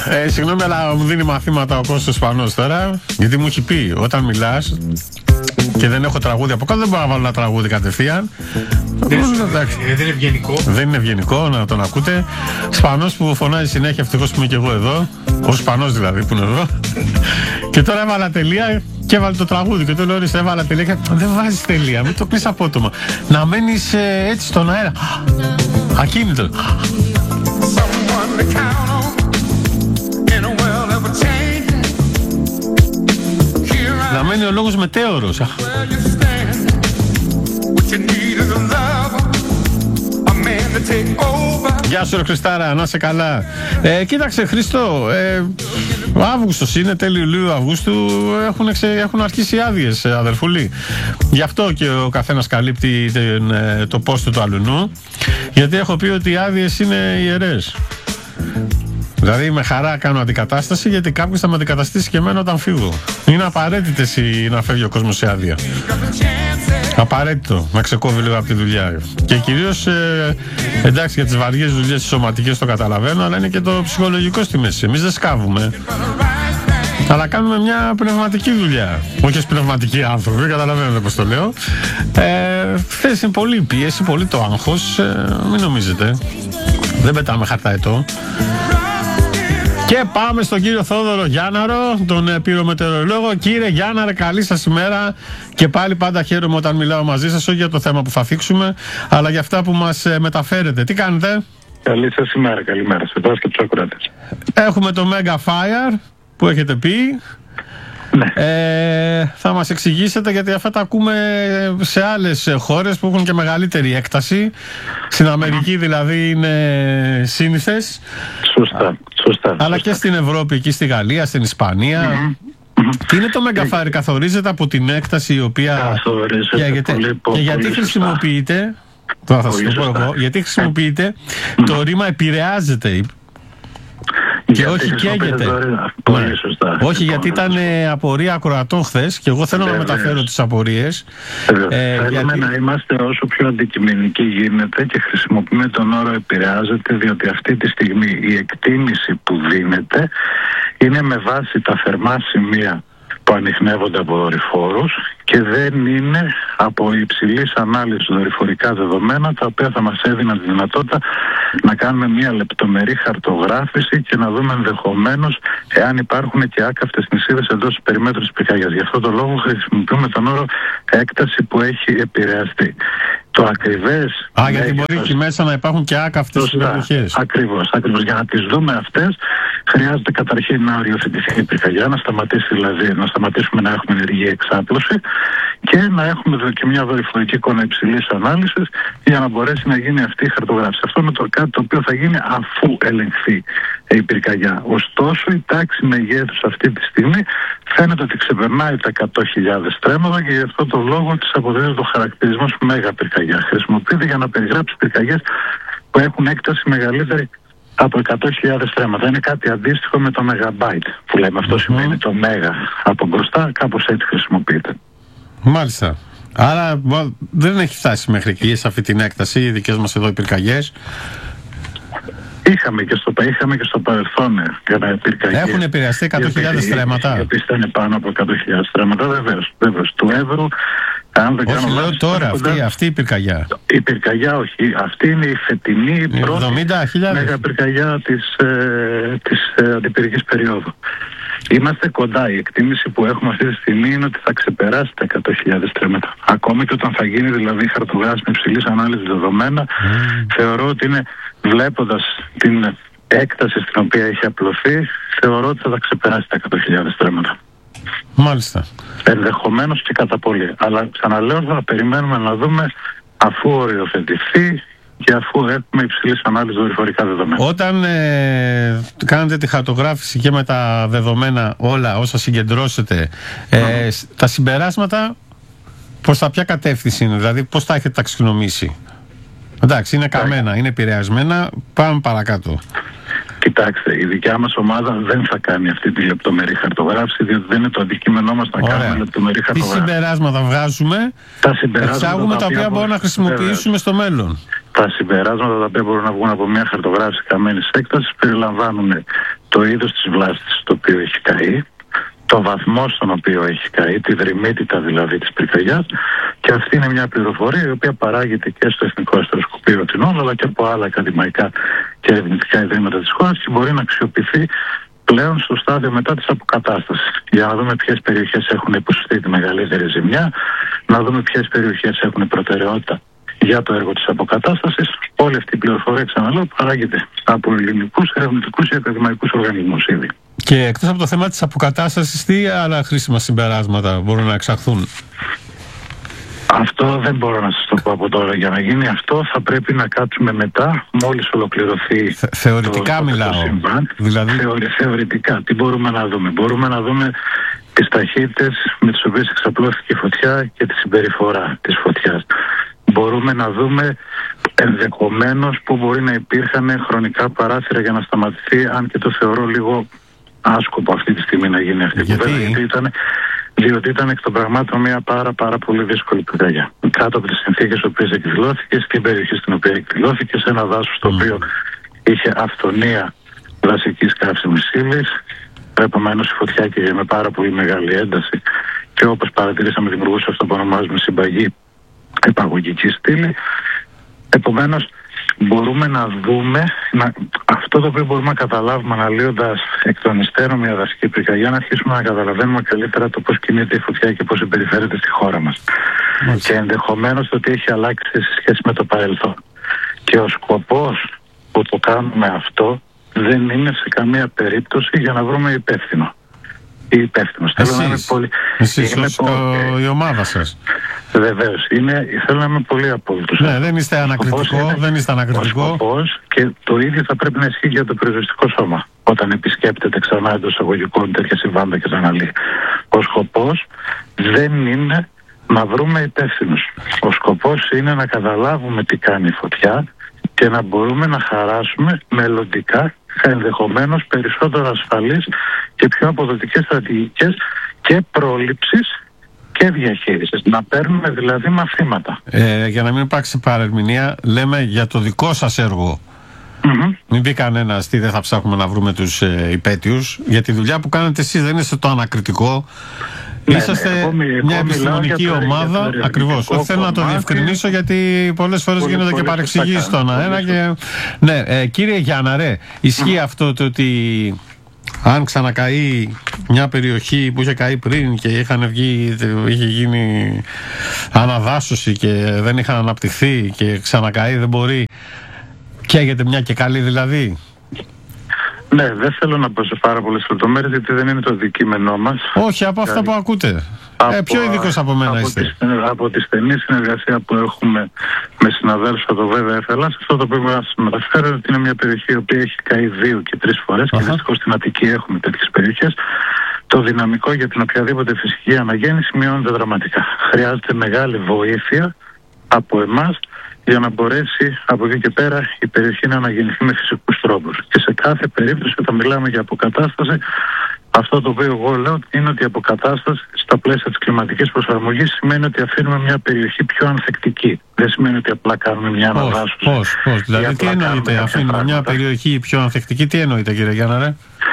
Συγγνώμη, αλλά μου δίνει μαθήματα ο Κώστας Πανός τώρα, γιατί μου έχει πει όταν μιλάς και δεν έχω τραγούδι από κάτω, δεν μπορώ να βάλω ένα τραγούδι κατευθείαν. Δεν είναι ευγενικό. Δεν είναι ευγενικό να τον ακούτε. Σπανός που φωνάζει συνέχεια, ευτυχώς που είμαι και εγώ εδώ. Ο Σπανός δηλαδή που είναι εδώ. Και τώρα έβαλα τελεία και έβαλε το τραγούδι. Και του λέω: ορίστε, έβαλα τελεία. Και δεν βάζεις τελεία, μην το πεις απότομα. Να μένεις έτσι στον αέρα. Ακίνητο. Να μένει ο λόγος μετέωρος. Γεια σου ρε Χριστάρα, να είσαι καλά. Κοίταξε Χριστό, ο Αύγουστος είναι, τέλη Ιουλίου Αυγούστου, έχουν αρχίσει οι άδειες, αδερφούλη. Γι' αυτό και ο καθένας καλύπτει το πόστο του αλουνού, γιατί έχω πει ότι οι άδειες είναι ιερές. Δηλαδή με χαρά κάνω αντικατάσταση, γιατί κάποιος θα με αντικαταστήσει και εμένα όταν φύγω. Είναι απαραίτητες να φεύγει ο κόσμος σε άδεια. Απαραίτητο να ξεκόβει λίγο από τη δουλειά. Και κυρίως εντάξει, για τις βαριές δουλειές τις σωματικές το καταλαβαίνω, αλλά είναι και το ψυχολογικό στη μέση. Εμείς δεν σκάβουμε, αλλά κάνουμε μια πνευματική δουλειά. Όχι ως πνευματικοί άνθρωποι, καταλαβαίνετε πώς το λέω. Χθες είναι πολύ πίεση, πολύ το άγχος. Μην νομίζετε, δεν πετάμε χαρταετό. Και πάμε στον κύριο Θόδωρο Γιάνναρο, τον πυρομετεωρολόγο. Κύριε Γιάνναρε, καλή σας ημέρα. Και πάλι πάντα χαίρομαι όταν μιλάω μαζί σας, όχι για το θέμα που θα θίξουμε, αλλά για αυτά που μας μεταφέρετε. Τι κάνετε? Καλή σας ημέρα, καλημέρα σε εσάς και τους ακροατές. Έχουμε το Mega Fire που έχετε πει. Ναι. Θα μας εξηγήσετε, γιατί αυτά τα ακούμε σε άλλες χώρες που έχουν και μεγαλύτερη έκταση. Στην Αμερική δηλαδή είναι σύνηθες. Σωστά. Αλλά και στην Ευρώπη, εκεί στη Γαλλία, στην Ισπανία. Τι είναι το Mega Fire? Καθορίζεται από την έκταση η οποία... Και γιατί χρησιμοποιείται... Θα σας το πω εγώ. Γιατί χρησιμοποιείται το ρήμα επηρεάζεται. Και όχι καίγεται. Πολύ σωστά. Όχι, γιατί ήταν απορία ακροατών χθες και εγώ θέλω να μεταφέρω τις απορίες. Θέλουμε να είμαστε όσο πιο αντικειμενικοί γίνεται και χρησιμοποιούμε τον όρο επηρεάζεται, διότι αυτή τη στιγμή η εκτίμηση που δίνεται είναι με βάση τα θερμά σημεία που ανιχνεύονται από δορυφόρους και δεν είναι από υψηλής ανάλυσης δορυφορικά δεδομένα, τα οποία θα μας έδιναν τη δυνατότητα να κάνουμε μια λεπτομερή χαρτογράφηση και να δούμε ενδεχομένως εάν υπάρχουν και άκαυτες νησίδες εντός της περιμέτρου της πυρκαγιάς. Γι' αυτό το λόγο χρησιμοποιούμε τον όρο έκταση που έχει επηρεαστεί. Το ακριβές... γιατί μπορεί εκεί μέσα να υπάρχουν και άκαυτες περιοχές. Ακριβώς. Για να τις δούμε αυτές, χρειάζεται καταρχήν να οριοθετηθεί η πυρκαγιά, να σταματήσει δηλαδή, να σταματήσουμε να έχουμε ενεργή εξάπλωση και να έχουμε και μια δορυφορική εικόνα υψηλής ανάλυσης για να μπορέσει να γίνει αυτή η χαρτογράφηση. Αυτό είναι κάτι το οποίο θα γίνει αφού ελεγχθεί η πυρκαγιά. Ωστόσο, η τάξη μεγέθους αυτή τη στιγμή φαίνεται ότι ξεπερνάει τα 100.000 στρέμματα και γι' αυτό το λόγο της αποδίδεται το χαρακτηρισμός μέγα πυρκαγιά. Χρησιμοποιείται για να περιγράψει πυρκαγιές που έχουν έκταση μεγαλύτερη από 100.000 στρέμματα. Είναι κάτι αντίστοιχο με το megabyte που λέμε. Αυτό σημαίνει το μέγα από μπροστά, κάπως έτσι χρησιμοποιείται. Μάλιστα. Άρα δεν έχει φτάσει μέχρι εκεί σε αυτή την έκταση οι δικές μας εδώ οι πυρκαγιές. Είχαμε και στο παρελθόν πυρκαγιές. Έχουν επηρεαστεί 100.000 στρέμματα. Οι οποίες ήταν πάνω από 100.000 στρέμματα, βεβαίως. Του Εύρου. Όχι, λέω τώρα, αυτή η πυρκαγιά. Η πυρκαγιά, όχι. Αυτή είναι η φετινή πρώτη μέγα πυρκαγιά της αντιπυρικής περίοδου. Είμαστε κοντά. Η εκτίμηση που έχουμε αυτή τη στιγμή είναι ότι θα ξεπεράσει τα 100.000 στρέμματα. Ακόμη και όταν θα γίνει δηλαδή χαρτογράφηση με υψηλής ανάλυσης δεδομένα, θεωρώ ότι είναι, βλέποντας την έκταση στην οποία έχει απλωθεί, θεωρώ ότι θα τα ξεπεράσει τα 100.000 στρέμματα. Μάλιστα. Ενδεχομένως και κατά πολύ. Αλλά ξαναλέω, θα περιμένουμε να δούμε αφού οριοθετηθεί και αφού έχουμε υψηλής ανάλυσης δορυφορικά δεδομένα. Όταν κάνετε τη χαρτογράφηση και με τα δεδομένα όλα όσα συγκεντρώσετε, τα συμπεράσματα προς τα ποια κατεύθυνση είναι, δηλαδή πώς τα έχετε ταξινομήσει? Εντάξει, είναι καμένα, είναι επηρεασμένα, πάμε παρακάτω. Κοιτάξτε, η δικιά μας ομάδα δεν θα κάνει αυτή τη λεπτομερή χαρτογράφηση, διότι δεν είναι το αντικείμενό μας να κάνουμε λεπτομερή χαρτογράφηση. Τι συμπεράσματα βγάζουμε, εξάγουμε τα οποία μπορούμε να χρησιμοποιήσουμε στο μέλλον. Τα συμπεράσματα τα οποία μπορούν να βγουν από μια χαρτογράφηση καμένης έκτασης περιλαμβάνουν το είδος της βλάστησης το οποίο έχει καεί, το βαθμό στον οποίο έχει καεί, τη δρυμύτητα δηλαδή της πυρκαγιάς, και αυτή είναι μια πληροφορία η οποία παράγεται και στο Εθνικό Αστροσκοπείο Αττινών αλλά και από άλλα ακαδημαϊκά και ερευνητικά ιδρύματα της χώρας και μπορεί να αξιοποιηθεί πλέον στο στάδιο μετά της αποκατάστασης, για να δούμε ποιες περιοχές έχουν υποστεί τη μεγαλύτερη ζημιά, να δούμε ποιες περιοχές έχουν προτεραιότητα για το έργο της αποκατάστασης. Όλη αυτή η πληροφορία, ξαναλέω, παράγεται από ελληνικούς ερευνητικούς και ακαδημαϊκούς οργανισμούς ήδη. Και εκτός από το θέμα της αποκατάστασης, τι άλλα χρήσιμα συμπεράσματα μπορούν να εξαχθούν? Αυτό δεν μπορώ να σας το πω από τώρα. Για να γίνει αυτό θα πρέπει να κάτσουμε μετά, μόλις ολοκληρωθεί θεωρητικά μιλάω. Το συμβάν. Δηλαδή... Θεωρητικά, τι μπορούμε να δούμε? Μπορούμε να δούμε τις ταχύτητες με τις οποίες εξαπλώθηκε η φωτιά και τη συμπεριφορά της φωτιάς. Μπορούμε να δούμε ενδεχομένως που μπορεί να υπήρχαν χρονικά παράθυρα για να σταματηθεί, αν και το θεωρώ λίγο άσκοπο αυτή τη στιγμή να γίνει αυτή η κουβέντα, διότι ήταν εκ των πραγμάτων μια πάρα πολύ δύσκολη πυρκαγιά. Κάτω από τις συνθήκες στις οποίες εκδηλώθηκε, στην περιοχή στην οποία εκδηλώθηκε, σε ένα δάσος το οποίο είχε αυθονία δασικής καύσιμης ύλης. Επομένως η φωτιά καίγε με πάρα πολύ μεγάλη ένταση και όπως παρατηρήσαμε δημιουργούσε αυτό που ονομάζουμε συμπαγή επαγωγική στήλη. Επομένως μπορούμε να δούμε αυτό το οποίο μπορούμε να καταλάβουμε αναλύοντας εκ των υστέρων μια δασική πυρκαγιά, να αρχίσουμε να καταλαβαίνουμε καλύτερα το πώς κινείται η φωτιά και πώς συμπεριφέρεται στη χώρα μας. Και ενδεχομένως το τι έχει αλλάξει σε σχέση με το παρελθόν. Και ο σκοπός που το κάνουμε αυτό δεν είναι σε καμία περίπτωση για να βρούμε υπεύθυνο. Εσείς η ομάδα σας. Βεβαίως, θέλω να είμαι πολύ απόλυτος. Ναι, δεν είστε ανακριτικό. Ο σκοπός, και το ίδιο θα πρέπει να ισχύει για το περιοριστικό σώμα όταν επισκέπτεται ξανά εντός εισαγωγικών τέτοια συμβάντα και τα αναλύει. Ο σκοπός δεν είναι να βρούμε υπεύθυνους. Ο σκοπός είναι να καταλάβουμε τι κάνει η φωτιά και να μπορούμε να χαράσουμε μελλοντικά ενδεχομένως περισσότερο ασφαλείς και πιο αποδοτικές στρατηγικές και πρόληψης και διαχείρισης. Να παίρνουμε δηλαδή μαθήματα. Για να μην υπάρξει παρερμηνία, λέμε για το δικό σας έργο. Μην πει κανένας τι δεν θα ψάχνουμε να βρούμε τους υπέτειους, για τη δουλειά που κάνετε εσείς δεν είστε το ανακριτικό. Είσαστε μια επιστημονική ομάδα. Ακριβώς. Θέλω να το διευκρινίσω γιατί πολλές φορές γίνονται και παρεξηγήσεις στον αέρα. Ναι, κύριε Γιάνναρε, ισχύει αυτό το ότι αν ξανακαεί μια περιοχή που είχε καεί πριν και είχε γίνει αναδάσωση και δεν είχαν αναπτυχθεί και ξανακαεί, δεν μπορεί, καίγεται μια και καλή δηλαδή? Ναι, δεν θέλω να πω σε πάρα πολλές λεπτομέρειες γιατί δεν είναι το αντικείμενό μας. Όχι, από αυτά που ακούτε. Πιο ειδικός από μένα είστε. Από τη στενή συνεργασία που έχουμε με συναδέλφους από το ΒΒΕ, αυτό το οποίο να σας μεταφέρω ότι είναι μια περιοχή η οποία έχει καεί 2 και 3 φορές και δυστυχώς στην Αττική έχουμε τέτοιες περιοχές. Το δυναμικό για την οποιαδήποτε φυσική αναγέννηση μειώνεται δραματικά. Χρειάζεται μεγάλη βοήθεια από εμάς για να μπορέσει από εκεί και πέρα η περιοχή να αναγεννηθεί με φυσικούς τρόπους. Και σε κάθε περίπτωση όταν μιλάμε για αποκατάσταση, αυτό το οποίο εγώ λέω είναι ότι η αποκατάσταση στα πλαίσια της κλιματικής προσαρμογής σημαίνει ότι αφήνουμε μια περιοχή πιο ανθεκτική. Δεν σημαίνει ότι απλά κάνουμε μια αναδάσωση. Πώς, δηλαδή τι εννοείται, αφήνουμε μια περιοχή πιο ανθεκτική, τι εννοείται κύριε Γιάνναρε?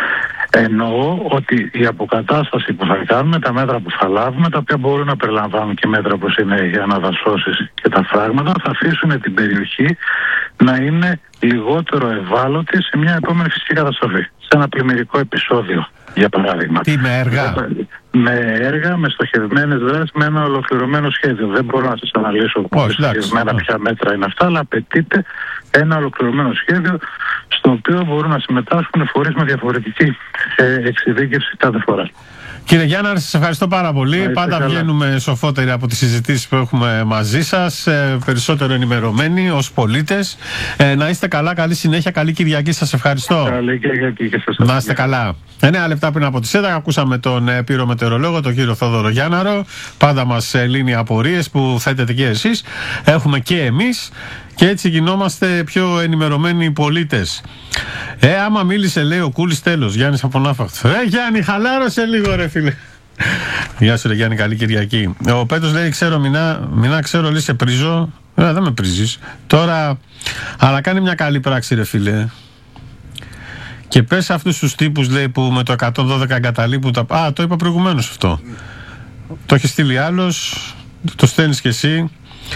Εννοώ ότι η αποκατάσταση που θα κάνουμε, τα μέτρα που θα λάβουμε, τα οποία μπορούν να περιλαμβάνουν και μέτρα όπως είναι οι αναδασώσεις και τα φράγματα, θα αφήσουν την περιοχή να είναι λιγότερο ευάλωτη σε μια επόμενη φυσική καταστροφή. Σε ένα πλημμυρικό επεισόδιο, για παράδειγμα. Τι, με έργα? Με έργα, με στοχευμένες δράσεις, με ένα ολοκληρωμένο σχέδιο. Δεν μπορώ να σας αναλύσω στοχευμένα ποια μέτρα είναι αυτά, αλλά απαιτείται ένα ολοκληρωμένο σχέδιο στο οποίο μπορούν να συμμετάσχουν φορείς με διαφορετική εξειδίκευση κάθε φορά. Κύριε Γιάνναρε, σας ευχαριστώ πάρα πολύ. Πάντα βγαίνουμε σοφότεροι από τις συζητήσεις που έχουμε μαζί σας, περισσότερο ενημερωμένοι ως πολίτες. Να είστε καλά, καλή συνέχεια, καλή Κυριακή. Σας ευχαριστώ. Καλή Κυριακή και σας. Να είστε καλά. 9 λεπτά πριν από τις 11 ακούσαμε τον πυρομετεωρολόγο, τον κύριο Θόδωρο Γιάνναρο. Πάντα μας λύνει απορίες που θέτετε και εσείς. Έχουμε και εμείς. Και έτσι γινόμαστε πιο ενημερωμένοι πολίτες. Άμα μίλησε, λέει ο Κούλης, τέλος. Γιάννης από Ναύαχτο. Γιάννη, χαλάρωσε λίγο, ρε φίλε. Γεια σου, ρε Γιάννη, καλή Κυριακή. Ο Πέτρος λέει: ξέρω, μηνά, ξέρω, λέει, σε πρίζω. Δεν με πρίζεις. Τώρα, αλλά κάνει μια καλή πράξη, ρε φίλε. Και πες αυτούς τους τύπους, λέει, που με το 112 εγκαταλείπουν τα... Α, το είπα προηγουμένως αυτό. Το έχει στείλει άλλος, το στέλνεις κι εσύ.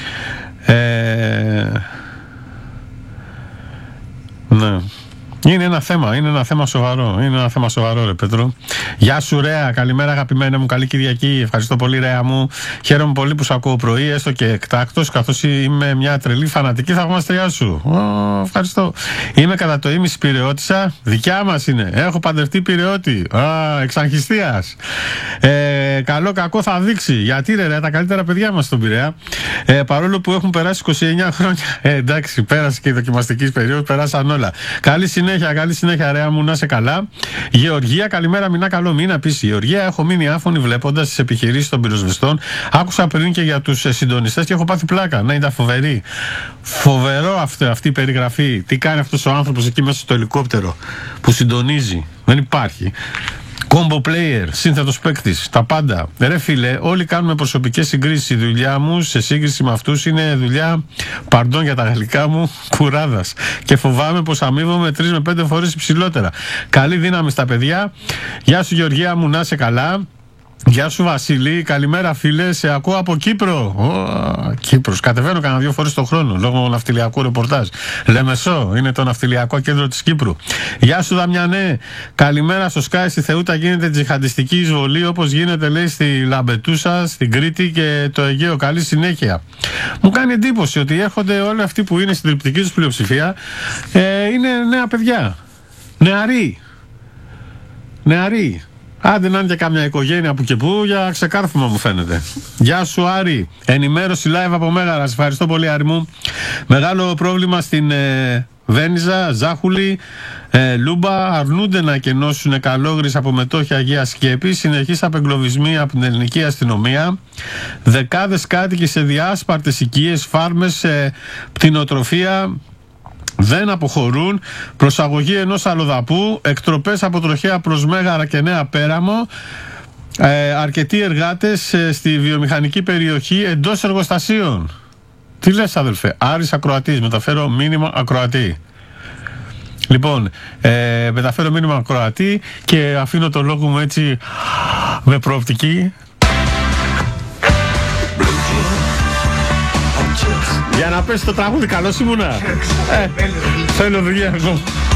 Ναι. Είναι ένα θέμα σοβαρό, ρε Πέτρο. Γεια σου, Ρέα, καλημέρα αγαπημένα μου, καλή Κυριακή. Ευχαριστώ πολύ, Ρέα μου. Χαίρομαι πολύ που σου ακούω πρωί, έστω και εκτάκτος, καθώς είμαι μια τρελή φανατική θαυμαστριά σου. Ευχαριστώ. Είμαι κατά το ίμιση Πειραιώτισσα, δικιά μας είναι. Έχω παντρευτεί Πειραιώτη. Εξαγχιστίας. Καλό κακό θα δείξει. Γιατί, ρε, τα καλύτερα παιδιά μας στον Πειραιά. Παρόλο που έχουν περάσει 29 χρόνια. Εντάξει, πέρασε και η δοκιμαστική περίοδο, περάσαν όλα. Καλή συνέχεια, Ρέα μου, να είσαι καλά. Γεωργία, καλημέρα, μηνά, καλό μήνα. Επίσης, Γεωργία, έχω μείνει άφωνη βλέποντας τις επιχειρήσεις των πυροσβεστών. Άκουσα πριν και για τους συντονιστές και έχω πάθει πλάκα. Να, ήταν φοβερή. Φοβερό αυτή η περιγραφή. Τι κάνει αυτός ο άνθρωπος εκεί μέσα στο ελικόπτερο που συντονίζει. Δεν υπάρχει. Combo player, σύνθετος παίκτης, τα πάντα. Ρε φίλε, όλοι κάνουμε προσωπικές συγκρίσεις. Η δουλειά μου σε σύγκριση με αυτούς είναι δουλειά, παρντών για τα γαλλικά μου, κουράδας. Και φοβάμαι πως αμείβομαι 3 με 5 φορές υψηλότερα. Καλή δύναμη στα παιδιά. Γεια σου, Γεωργία μου, να είσαι καλά. Γεια σου, Βασίλη, καλημέρα φίλε, σε ακούω από Κύπρο. Κύπρος, κατεβαίνω κανένα 2 φορές το χρόνο λόγω ναυτιλιακού ρεπορτάζ. Λεμεσό, είναι το ναυτιλιακό κέντρο της Κύπρου. Γεια σου, Δαμιανέ, καλημέρα στο Sky. Στη Θεούτα γίνεται τζιχαντιστική εισβολή όπως γίνεται, λέει, στη Λαμπετούσα, στην Κρήτη και το Αιγαίο. Καλή συνέχεια. Μου κάνει εντύπωση ότι έρχονται όλοι αυτοί που είναι στην τριπτική τους πλειοψηφία, είναι νέα παιδιά. Νεαροί. Άντε να είναι και κάμια οικογένεια που και που, για ξεκάρφωμα μου φαίνεται. Γεια σου, Άρη. Ενημέρωση live από Μέγαρας. Ευχαριστώ πολύ, Άρη μου. Μεγάλο πρόβλημα στην Βένιζα, Ζάχουλη, Λούμπα. Αρνούνται να εκενώσουν καλόγρις από μετόχια Αγία Σκέπη. Συνεχείς απεγκλωβισμοί από την ελληνική αστυνομία. Δεκάδες κάτοικοι σε διάσπαρτες οικίες, φάρμες, πτηνοτροφία δεν αποχωρούν. Προσαγωγή ενός αλλοδαπού, εκτροπές από Τροχέα προς Μέγαρα και Νέα Πέραμο. Αρκετοί εργάτες στη βιομηχανική περιοχή εντός εργοστασίων. Τι λες, αδελφέ? Άρης ακροατής, μεταφέρω μήνυμα ακροατή. Λοιπόν, μεταφέρω μήνυμα ακροατή και αφήνω το λόγο μου έτσι με προοπτική. Για να πέσει το τραγούδι, καλώς ήμουνα. Θέλω δουλειά εγώ.